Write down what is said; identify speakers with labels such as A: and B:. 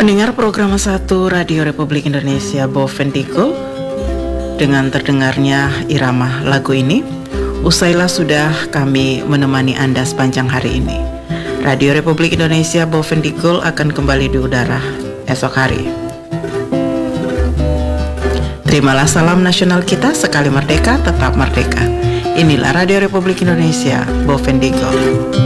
A: Pendengar program 1 Radio Republik Indonesia Bovendigul, dengan terdengarnya irama lagu ini, usailah sudah kami menemani Anda sepanjang hari ini. Radio Republik Indonesia Bovendigul akan kembali di udara esok hari. Terimalah salam nasional kita, sekali merdeka tetap merdeka. Inilah Radio Republik Indonesia Bovendigul.